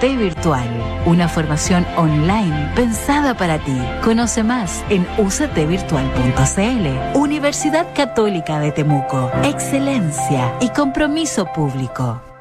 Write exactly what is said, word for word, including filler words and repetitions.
T Virtual, una formación online pensada para ti. Conoce más en u c t virtual punto c l. Universidad Católica de Temuco. Excelencia y compromiso público.